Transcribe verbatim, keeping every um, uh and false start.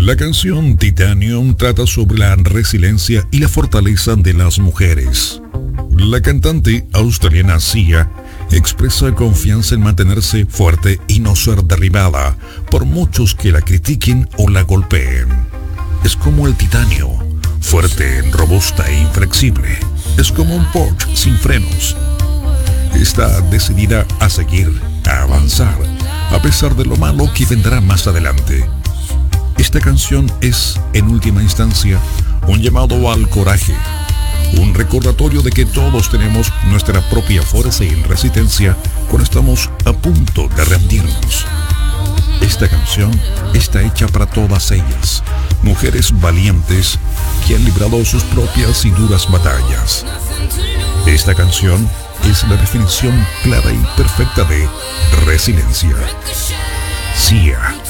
La canción Titanium trata sobre la resiliencia y la fortaleza de las mujeres. La cantante australiana Sia expresa confianza en mantenerse fuerte y no ser derribada por muchos que la critiquen o la golpeen. Es como el titanio, fuerte, robusta e inflexible. Es como un Porsche sin frenos. Está decidida a seguir, a avanzar, a pesar de lo malo que vendrá más adelante. Esta canción es, en última instancia, un llamado al coraje, un recordatorio de que todos tenemos nuestra propia fuerza y resistencia cuando estamos a punto de rendirnos. Esta canción está hecha para todas ellas, mujeres valientes que han librado sus propias y duras batallas. Esta canción es la definición clara y perfecta de resiliencia. Sia.